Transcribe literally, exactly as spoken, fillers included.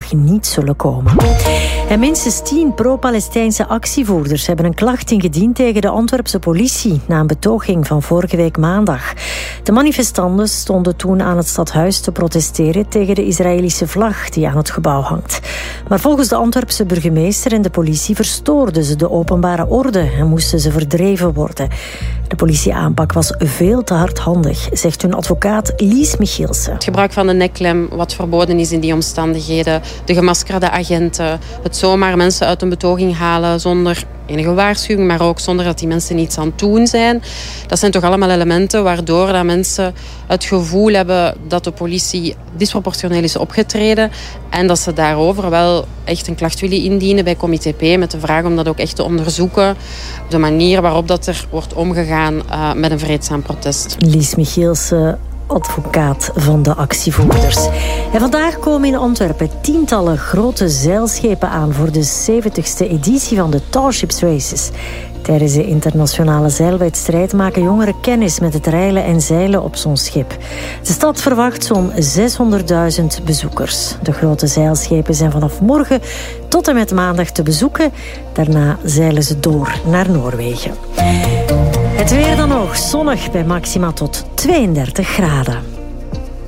vandaag niet zullen komen. En minstens tien pro-Palestijnse actievoerders hebben een klacht ingediend tegen de Antwerpse politie na een betoging van vorige week maandag. De manifestanten stonden toen aan het stadhuis te protesteren tegen de Israëlische vlag die aan het gebouw hangt. Maar volgens de Antwerpse burgemeester en de politie verstoorden ze de openbare orde en moesten ze verdreven worden. De politieaanpak was veel te hardhandig, zegt hun advocaat Lies Michielsen. Het gebruik van de nekklem, wat verboden is in die omstandigheden, de gemaskerde agenten, het zomaar mensen uit een betoging halen zonder enige waarschuwing, maar ook zonder dat die mensen iets aan het doen zijn. Dat zijn toch allemaal elementen waardoor dat mensen het gevoel hebben dat de politie disproportioneel is opgetreden en dat ze daarover wel echt een klacht willen indienen bij Comité P met de vraag om dat ook echt te onderzoeken op de manier waarop dat er wordt omgegaan uh, met een vreedzaam protest. Lies Michielsen, advocaat van de actievoerders. En vandaag komen in Antwerpen tientallen grote zeilschepen aan voor de zeventigste editie van de Tarships Races. Tijdens de internationale zeilwedstrijd maken jongeren kennis met het reilen en zeilen op zo'n schip. De stad verwacht zo'n zeshonderdduizend bezoekers. De grote zeilschepen zijn vanaf morgen tot en met maandag te bezoeken. Daarna zeilen ze door naar Noorwegen. Het weer dan nog zonnig bij maxima tot tweeëndertig graden.